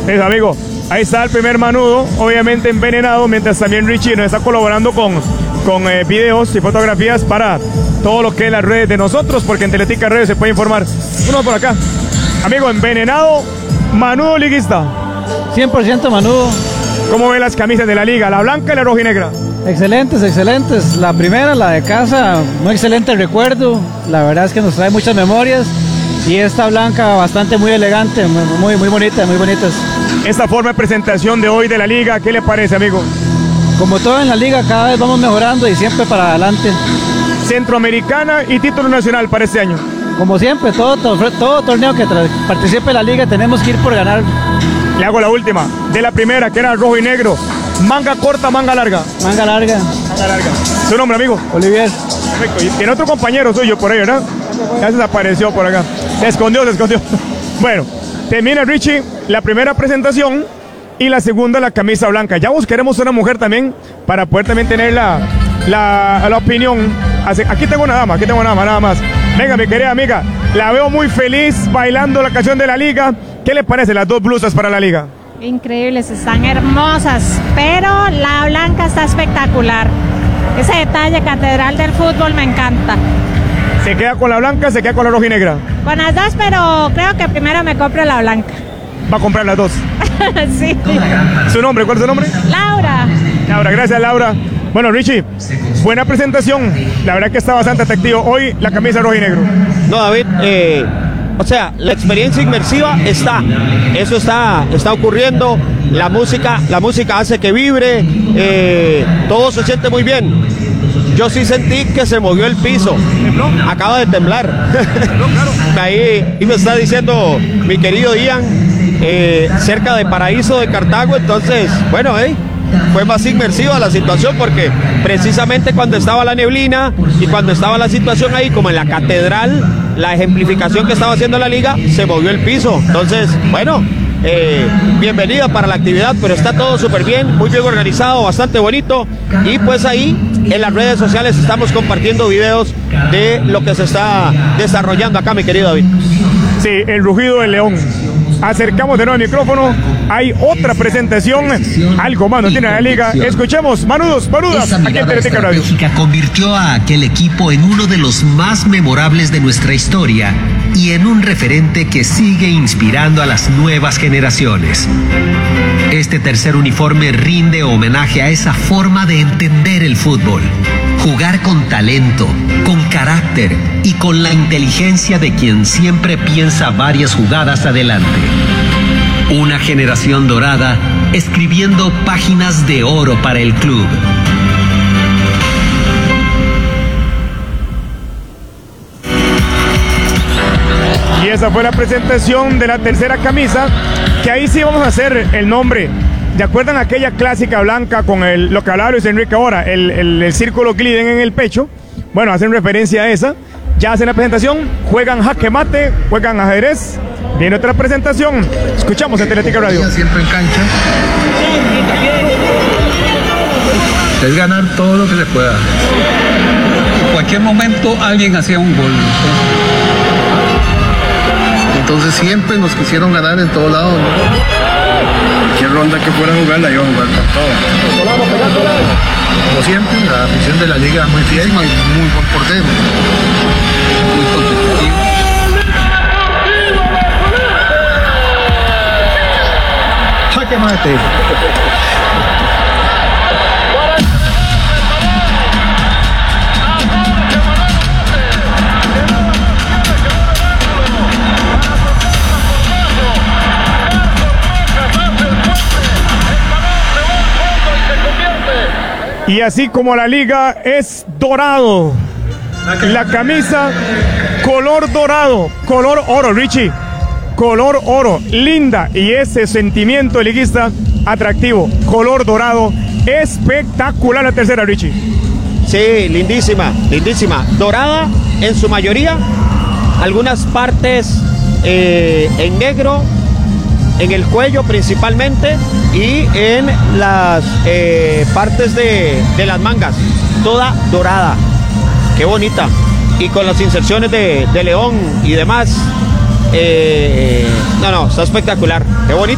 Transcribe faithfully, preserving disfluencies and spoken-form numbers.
Eso, amigo. Ahí está el primer manudo, obviamente envenenado, mientras también Richie nos está colaborando con, con eh, videos y fotografías para todo lo que es las redes de nosotros, porque en Teletica Radio se puede informar. Uno por acá. Amigo, envenenado, manudo liguista. cien por ciento manudo. ¿Cómo ven las camisas de la liga, la blanca y la roja y negra? Excelentes, excelentes. La primera, la de casa, un excelente recuerdo. La verdad es que nos trae muchas memorias. Y esta blanca bastante muy elegante, muy, muy bonita, muy bonitas. Esta forma de presentación de hoy de la liga, ¿qué le parece, amigo? Como todo en la liga, cada vez vamos mejorando y siempre para adelante. Centroamericana y título nacional para este año. Como siempre, todo, todo, todo torneo que participe en la liga tenemos que ir por ganar. Le hago la última, de la primera, que era rojo y negro. Manga corta, manga larga. Manga larga. Manga larga. ¿Su nombre, amigo? Olivier. Perfecto. Y tiene otro compañero suyo por ahí, ¿verdad? Ya se desapareció por acá. Se escondió, se escondió. Bueno, termina Richie la primera presentación y la segunda la camisa blanca. Ya buscaremos una mujer también para poder también tener la, la, la opinión. Aquí tengo una dama, aquí tengo una dama, nada más. Venga, mi querida amiga, la veo muy feliz bailando la canción de la liga. ¿Qué le parece las dos blusas para la liga? Increíbles, están hermosas, pero la blanca está espectacular. Ese detalle catedral del fútbol me encanta. ¿Se queda con la blanca, se queda con la roja y negra? Con las dos, pero creo que primero me compro la blanca. ¿Va a comprar las dos? Sí. ¿Su nombre? ¿Cuál es su nombre? Laura. Laura, gracias Laura. Bueno, Richie, buena presentación. La verdad que está bastante atractivo. Hoy la camisa roja y negro. No, David, eh, o sea, la experiencia inmersiva está. Eso está, está ocurriendo. La música, la música hace que vibre. Eh, todo se siente muy bien. Yo sí sentí que se movió el piso. ¿Tembló? Acaba de temblar. ¿Tembló? Claro. Ahí y me está diciendo mi querido Ian, eh, cerca de Paraíso de Cartago. Entonces, bueno, eh, fue más inmersiva la situación porque precisamente cuando estaba la neblina y cuando estaba la situación ahí, como en la catedral, la ejemplificación que estaba haciendo la liga, se movió el piso. Entonces, bueno, eh, bienvenida para la actividad, pero está todo súper bien, muy bien organizado, bastante bonito. Y pues ahí en las redes sociales estamos compartiendo videos de lo que se está desarrollando acá, mi querido David. Sí, el rugido del león. Acercamos de nuevo el micrófono. Hay otra presentación. Algo más no tiene la liga. Escuchemos, manudos, manudas, aquí en Teletica Radio. Convirtió a aquel equipo en uno de los más memorables de nuestra historia y en un referente que sigue inspirando a las nuevas generaciones. Este tercer uniforme rinde homenaje a esa forma de entender el fútbol. Jugar con talento, con carácter y con la inteligencia de quien siempre piensa varias jugadas adelante. Una generación dorada escribiendo páginas de oro para el club. Y esa fue la presentación de la tercera camisa, que ahí sí vamos a hacer el nombre. ¿Se acuerdan aquella clásica blanca con el, lo que hablaba Luis Enrique ahora, el, el, el círculo Gliden en el pecho? Bueno, hacen referencia a esa. Ya hacen la presentación, juegan jaque mate, juegan ajedrez. Viene otra presentación. Escuchamos en Teletica Radio. Siempre en cancha. Es ganar todo lo que se pueda. En cualquier momento alguien hacía un gol. Entonces siempre nos quisieron ganar en todos lados, ¿no? Cualquier ronda que fuera a jugar la iba a jugar con todo. Como siempre, la afición de la liga es muy fiel y muy buen portero. Muy competitivo. Jaque mate. Y así como la liga es dorado, la camisa color dorado, color oro, Richie, color oro, linda, y ese sentimiento liguista atractivo, color dorado, espectacular la tercera, Richie. Sí, lindísima, lindísima, dorada en su mayoría, algunas partes eh, en negro, en el cuello principalmente y en las eh, partes de, de las mangas, toda dorada, qué bonita, y con las inserciones de, de león y demás, eh, no, no, está espectacular, qué bonita.